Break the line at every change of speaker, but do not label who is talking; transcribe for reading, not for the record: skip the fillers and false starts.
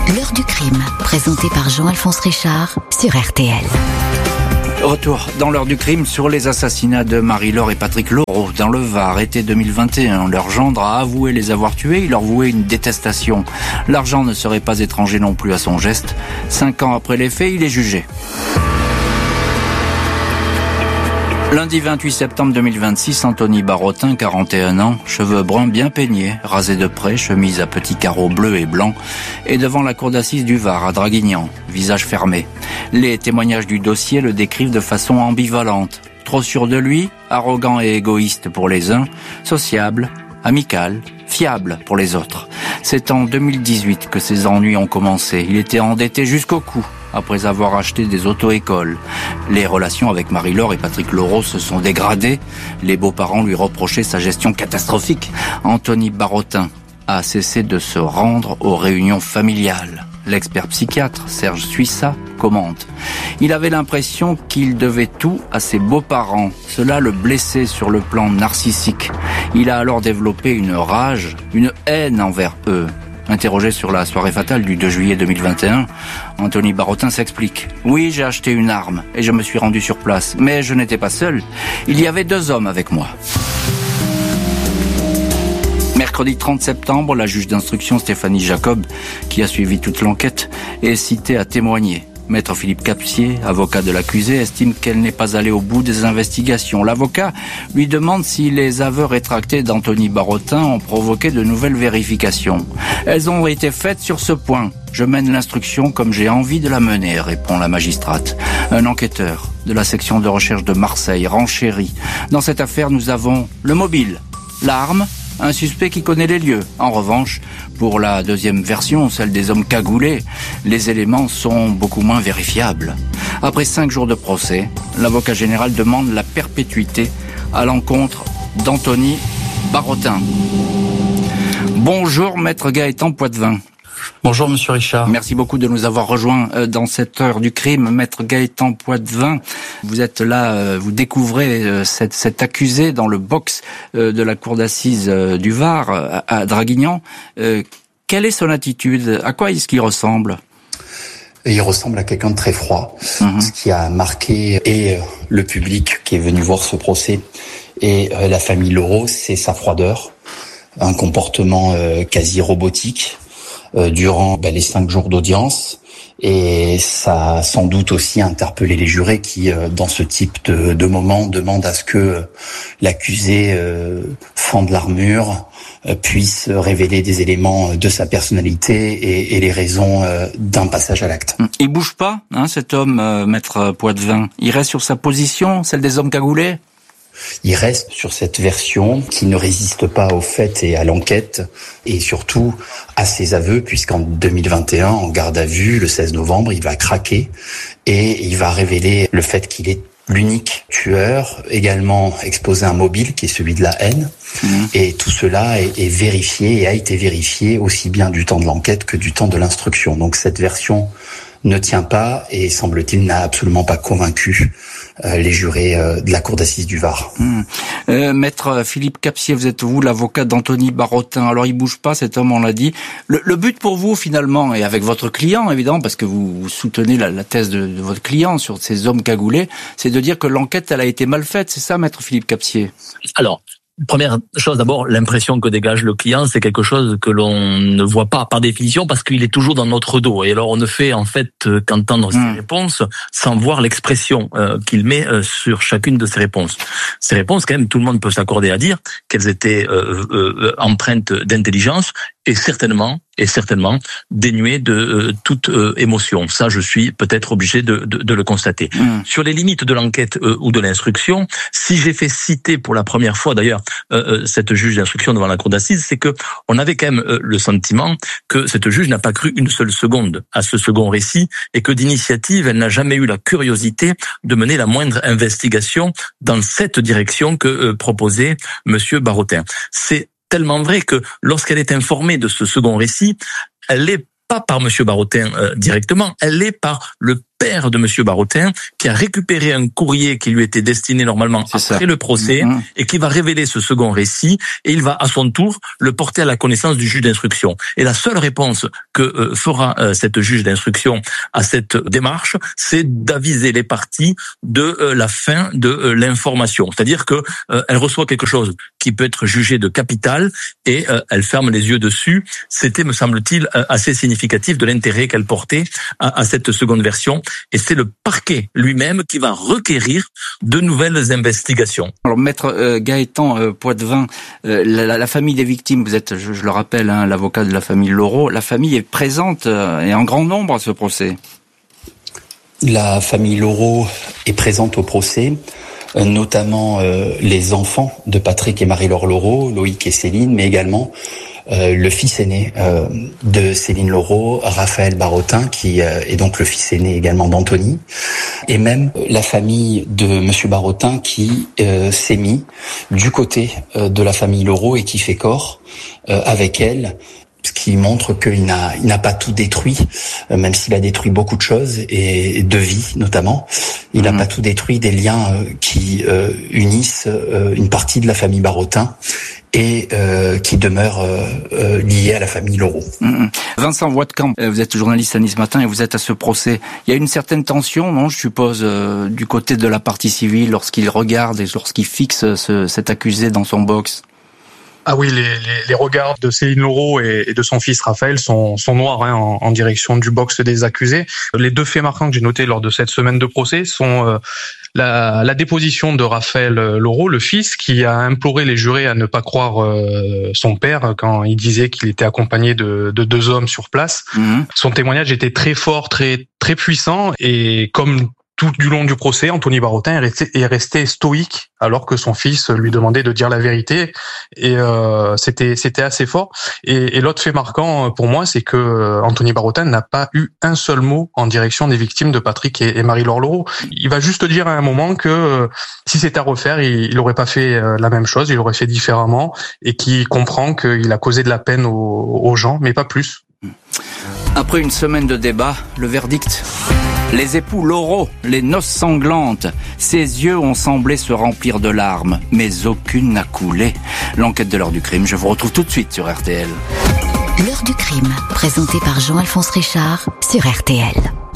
L'heure du crime, présenté par Jean-Alphonse Richard sur RTL.
Retour dans l'heure du crime sur les assassinats de Marie-Laure et Patrick Laureau dans le Var, été 2021. Leur gendre a avoué les avoir tués, il leur vouait une détestation. L'argent ne serait pas étranger non plus à son geste. 5 ans après les faits, il est jugé. Lundi 28 septembre 2026, Anthony Barotin, 41 ans, cheveux bruns bien peignés, rasés de près, chemise à petits carreaux bleus et blancs, est devant la cour d'assises du Var à Draguignan, visage fermé. Les témoignages du dossier le décrivent de façon ambivalente. Trop sûr de lui, arrogant et égoïste pour les uns, sociable, amical, fiable pour les autres. C'est en 2018 que ses ennuis ont commencé. Il était endetté jusqu'au cou après avoir acheté des auto-écoles. Les relations avec Marie-Laure et Patrick Laureau se sont dégradées. Les beaux-parents lui reprochaient sa gestion catastrophique. Anthony Barotin a cessé de se rendre aux réunions familiales. L'expert psychiatre Serge Suissa commente. Il avait l'impression qu'il devait tout à ses beaux-parents. Cela le blessait sur le plan narcissique. Il a alors développé une rage, une haine envers eux. Interrogé sur la soirée fatale du 2 juillet 2021, Anthony Barotin s'explique. Oui, j'ai acheté une arme et je me suis rendu sur place. Mais je n'étais pas seul. Il y avait 2 hommes avec moi. Mercredi 30 septembre, la juge d'instruction Stéphanie Jacob, qui a suivi toute l'enquête, est citée à témoigner. Maître Philippe Capsier, avocat de l'accusé, estime qu'elle n'est pas allée au bout des investigations. L'avocat lui demande si les aveux rétractés d'Anthony Barotin ont provoqué de nouvelles vérifications. Elles ont été faites sur ce point. Je mène l'instruction comme j'ai envie de la mener, répond la magistrate. Un enquêteur de la section de recherche de Marseille renchérit. Dans cette affaire, nous avons le mobile, l'arme, un suspect qui connaît les lieux. En revanche, pour la deuxième version, celle des hommes cagoulés, les éléments sont beaucoup moins vérifiables. Après 5 jours de procès, l'avocat général demande la perpétuité à l'encontre d'Anthony Barotin. Bonjour, maître Gaëtan Poitvin.
Bonjour Monsieur Richard.
Merci beaucoup de nous avoir rejoints dans cette heure du crime. Maître Gaëtan Poitvin, vous êtes là, vous découvrez cet accusé dans le box de la cour d'assises du Var à Draguignan. Quelle est son attitude? À quoi est-ce qu'il ressemble?
Il ressemble à quelqu'un de très froid. Ce qui a marqué et le public qui est venu voir ce procès et la famille Laureau, c'est sa froideur, un comportement quasi robotique durant les 5 jours d'audience, et ça a sans doute aussi interpellé les jurés qui, dans ce type de moment, demandent à ce que l'accusé fende l'armure, puisse révéler des éléments de sa personnalité et les raisons d'un passage à l'acte.
Il bouge pas, cet homme, maître Poitvin. Il reste sur sa position, celle des hommes cagoulés?
Il reste sur cette version qui ne résiste pas aux faits et à l'enquête, et surtout à ses aveux, puisqu'en 2021, en garde à vue, le 16 novembre, il va craquer et il va révéler le fait qu'il est l'unique tueur, également exposer un mobile qui est celui de la haine. Et tout cela est vérifié et a été vérifié aussi bien du temps de l'enquête que du temps de l'instruction. Donc cette version ne tient pas et, semble-t-il, n'a absolument pas convaincu les jurés de la cour d'assises du Var.
Maître Philippe Capsier, vous êtes l'avocat d'Anthony Barotin. Alors il bouge pas, cet homme, on l'a dit. Le but pour vous, finalement, et avec votre client, évidemment, parce que vous soutenez la thèse de votre client sur ces hommes cagoulés, c'est de dire que l'enquête, elle a été mal faite. C'est ça, maître Philippe Capsier?
Alors, première chose, d'abord, l'impression que dégage le client, c'est quelque chose que l'on ne voit pas par définition parce qu'il est toujours dans notre dos. Et alors, on ne fait en fait qu'entendre ses réponses sans voir l'expression qu'il met sur chacune de ses réponses. Ces réponses, quand même, tout le monde peut s'accorder à dire qu'elles étaient empreintes d'intelligence et certainement dénuées de toute émotion. Ça, je suis peut-être obligé de le constater. Sur les limites de l'enquête ou de l'instruction, si j'ai fait citer pour la première fois, d'ailleurs, cette juge d'instruction devant la cour d'assises, c'est que on avait quand même le sentiment que cette juge n'a pas cru une seule seconde à ce second récit et que d'initiative, elle n'a jamais eu la curiosité de mener la moindre investigation dans cette direction que proposait Monsieur Barotin. C'est tellement vrai que lorsqu'elle est informée de ce second récit, elle l'est pas par Monsieur Barotin directement, elle l'est par le père de Monsieur Barotin qui a récupéré un courrier qui lui était destiné normalement après le procès et qui va révéler ce second récit et il va à son tour le porter à la connaissance du juge d'instruction. Et la seule réponse que fera cette juge d'instruction à cette démarche, c'est d'aviser les parties de la fin de l'information. C'est-à-dire que elle reçoit quelque chose qui peut être jugé de capital et elle ferme les yeux dessus. C'était, me semble-t-il, assez significatif de l'intérêt qu'elle portait à cette seconde version. Et c'est le parquet lui-même qui va requérir de nouvelles investigations.
Alors, maître Gaëtan Poitvin, la famille des victimes, vous êtes, je le rappelle, l'avocat de la famille Laureau, la famille est présente et en grand nombre à ce procès.
La famille Laureau est présente au procès, notamment les enfants de Patrick et Marie-Laure Laureau, Loïc et Céline, mais également le fils aîné de Céline Laureau, Raphaël Barotin, qui est donc le fils aîné également d'Anthony, et même la famille de Monsieur Barotin qui s'est mis du côté de la famille Laureau et qui fait corps avec elle, ce qui montre qu'il n'a pas tout détruit, même s'il a détruit beaucoup de choses, et de vie notamment. Il n'a pas tout détruit, des liens qui unissent une partie de la famille Barotin et qui demeure lié à la famille Laureau.
Vincent Voigtkamp, vous êtes journaliste à Nice Matin et vous êtes à ce procès. Il y a une certaine tension, non, je suppose, du côté de la partie civile lorsqu'il regarde et lorsqu'il fixe cet accusé dans son box.
Ah oui, les regards de Céline Laureau et de son fils Raphaël sont noirs en direction du box des accusés. Les deux faits marquants que j'ai notés lors de cette semaine de procès sont la déposition de Raphaël Laureau, le fils, qui a imploré les jurés à ne pas croire son père quand il disait qu'il était accompagné de deux hommes sur place. Son témoignage était très fort, très puissant, et comme tout du long du procès, Anthony Barotin est resté stoïque alors que son fils lui demandait de dire la vérité, et c'était assez fort. Et l'autre fait marquant pour moi, c'est que Anthony Barotin n'a pas eu un seul mot en direction des victimes de Patrick et Marie-Laure Laureau. Il va juste dire à un moment que si c'était à refaire, il aurait pas fait la même chose, il aurait fait différemment, et qu'il comprend qu'il a causé de la peine aux gens, mais pas plus.
Après une semaine de débat, le verdict. Les époux Laureau, les noces sanglantes. Ses yeux ont semblé se remplir de larmes, mais aucune n'a coulé. L'enquête de l'heure du crime, je vous retrouve tout de suite sur RTL.
L'heure du crime, présentée par Jean-Alphonse Richard sur RTL.